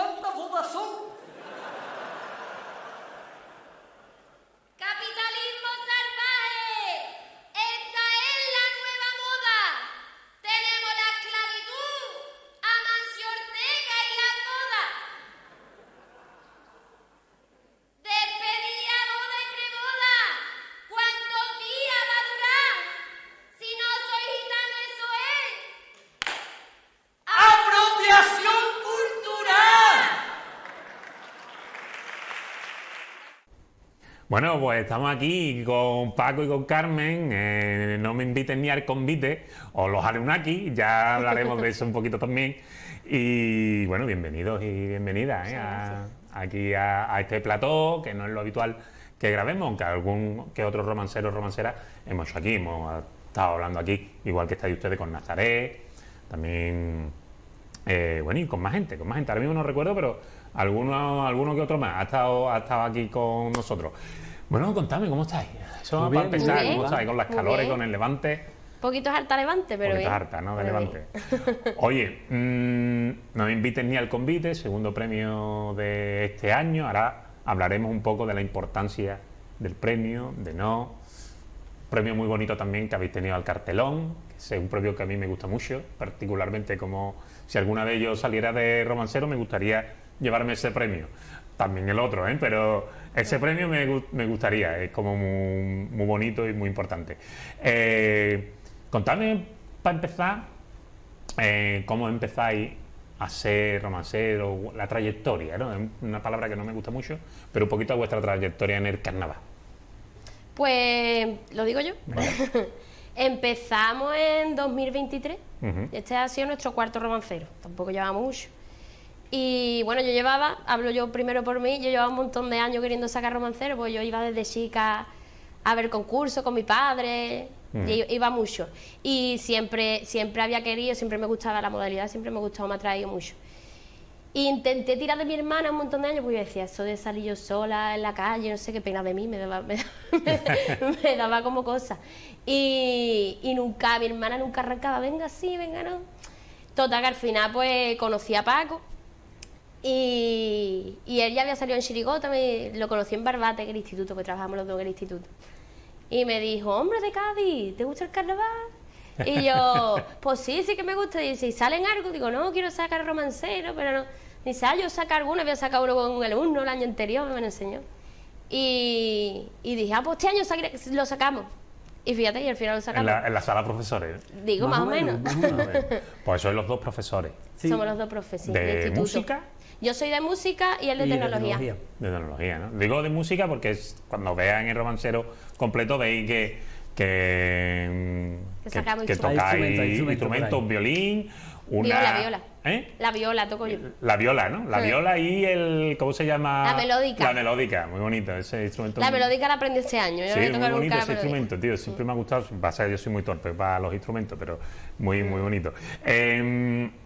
¿Cuántas bodas son? ¡Capitalismo salvaje! ¡Esta es la nueva moda! ¡Tenemos la esclavitud! ¡Amancio Ortega y la moda! ¡Despedida, boda y preboda! ¿Cuántos días va a durar? Si no soy gitano, eso es ¡Apropiación cultural! Bueno, pues estamos aquí con Paco y con Carmen, no me inviten ni al convite, o los Anunnaki, ya hablaremos de eso un poquito también. Y bueno, bienvenidos y bienvenidas aquí a este plató, que no es lo habitual que grabemos, aunque algún que otro romancero o romancera hemos hecho aquí, hemos estado hablando aquí, igual que estáis ustedes con Nazaret, también, bueno, y con más gente, ahora mismo no recuerdo, pero alguno que otro más ha estado aquí con nosotros. Bueno, contadme, ¿cómo estáis? Eso Muy para bien, empezar, muy bien. ¿cómo estáis? Con las Muy calores, bien. con el Levante. poquito harta Levante, pero Poquito bien. harta, ¿no? De Pero Levante. bien. Oye, no me invites ni al convite, segundo premio de este año. Ahora hablaremos un poco de la importancia del premio, de no. Premio muy bonito también que habéis tenido al cartelón, que es un premio que a mí me gusta mucho, particularmente como si alguna vez yo saliera de romancero me gustaría llevarme ese premio. También el otro, pero ese premio me gustaría, es como muy bonito y muy importante. Contadme, para empezar, cómo empezáis a ser romancero, la trayectoria, ¿no? Es una palabra que no me gusta mucho, pero un poquito a vuestra trayectoria en el carnaval. Pues, ¿lo digo yo? Venga. Empezamos en 2023. Ujú. Este ha sido nuestro cuarto romancero. Tampoco llevamos mucho. Y bueno, hablo yo primero por mí, yo llevaba un montón de años queriendo sacar romancero, pues yo iba desde chica a ver concursos con mi padre, y iba mucho. Y siempre había querido, siempre me gustaba la modalidad, siempre me gustaba, me ha traído mucho. Intenté tirar de mi hermana un montón de años, porque yo decía, eso de salir yo sola en la calle, no sé qué pena de mí, me daba como cosa. Y mi hermana nunca arrancaba, venga sí, venga no. Total, que al final pues conocí a Paco, y él ya había salido en Chirigota, lo conocí en Barbate, en el instituto, que trabajamos los dos en el instituto. Y me dijo, hombre de Cádiz, ¿te gusta el carnaval? Y yo, pues sí que me gusta. Y dice, ¿y salen algo? Digo, no, quiero sacar romancero, pero no. Dice, yo saco alguno, había sacado uno con un alumno el año anterior, me lo enseñó. Y dije, pues este año lo sacamos. Y fíjate, y al final lo sacamos. En la sala profesores. Digo, más o menos. Pues sois los dos profesores. Sí. Somos los dos profes, sí, ¿De del instituto. música? Yo soy de música y él de Y de tecnología. tecnología. De tecnología, ¿no? Digo de música porque cuando vean el romancero completo veis que sacamos tocáis instrumentos instrumentos, por ahí. violín, Viola. ¿Eh? La viola toco yo. La viola, ¿no? La viola y el... ¿Cómo se llama? La melódica. La melódica, muy bonito ese instrumento. La melódica la aprendí este año. Yo Sí, no he muy tocado bonito nunca la ese melódica. instrumento, tío. Siempre me ha gustado. Pasa que yo soy muy torpe para los instrumentos, pero muy bonito.